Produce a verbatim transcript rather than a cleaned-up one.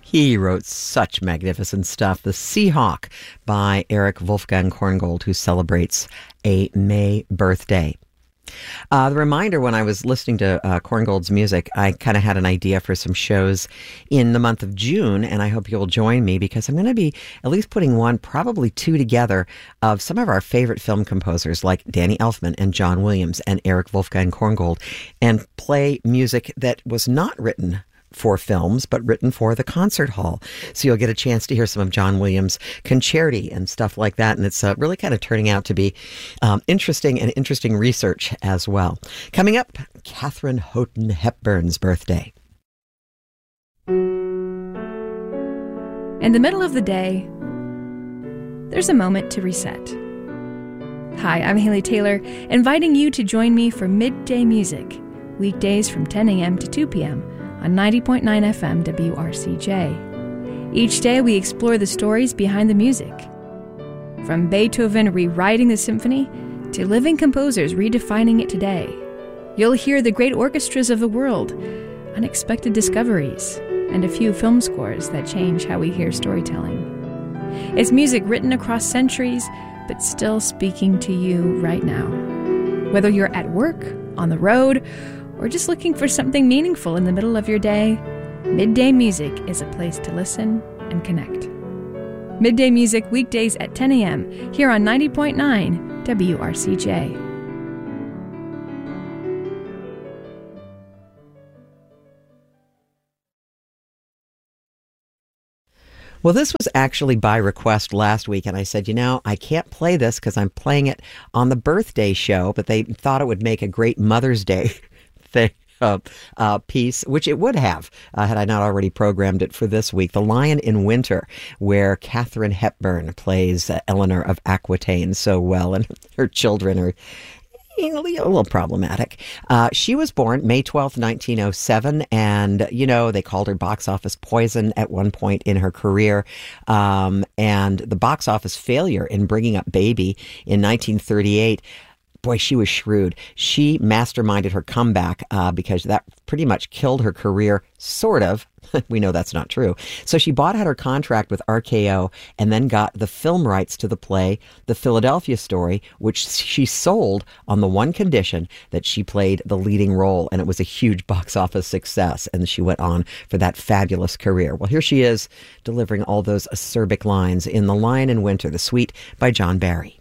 He wrote such magnificent stuff. The Seahawk by Eric Wolfgang Korngold, who celebrates a May birthday. Uh, the reminder, when I was listening to uh, Korngold's music, I kind of had an idea for some shows in the month of June, and I hope you'll join me because I'm going to be at least putting one, probably two together of some of our favorite film composers like Danny Elfman and John Williams and Eric Wolfgang Korngold, and play music that was not written for films, but written for the concert hall. So you'll get a chance to hear some of John Williams' concerti and stuff like that. And it's uh, really kind of turning out to be um, interesting and interesting research as well. Coming up, Katharine Houghton Hepburn's birthday. In the middle of the day, there's a moment to reset. Hi, I'm Haley Taylor, inviting you to join me for Midday Music, weekdays from ten a.m. to two p.m. on ninety point nine F M W R C J. Each day we explore the stories behind the music. From Beethoven rewriting the symphony to living composers redefining it today. You'll hear the great orchestras of the world, unexpected discoveries, and a few film scores that change how we hear storytelling. It's music written across centuries, but still speaking to you right now. Whether you're at work, on the road, or just looking for something meaningful in the middle of your day, Midday Music is a place to listen and connect. Midday Music weekdays at ten a.m. here on ninety point nine W R C J. Well, this was actually by request last week, and I said, you know, I can't play this because I'm playing it on the birthday show, but they thought it would make a great Mother's Day thing, uh, uh, piece, which it would have uh, had I not already programmed it for this week. The Lion in Winter, where Katharine Hepburn plays uh, Eleanor of Aquitaine so well, and her children are a little problematic. Uh, she was born May twelfth, nineteen oh seven, and, you know, they called her box office poison at one point in her career. Um, and the box office failure in Bringing Up Baby in nineteen thirty-eight, boy, she was shrewd. She masterminded her comeback uh, because that pretty much killed her career, sort of. We know that's not true. So she bought out her contract with R K O and then got the film rights to the play, The Philadelphia Story, which she sold on the one condition that she played the leading role. And it was a huge box office success. And she went on for that fabulous career. Well, here she is delivering all those acerbic lines in The Lion in Winter, the suite by John Barry.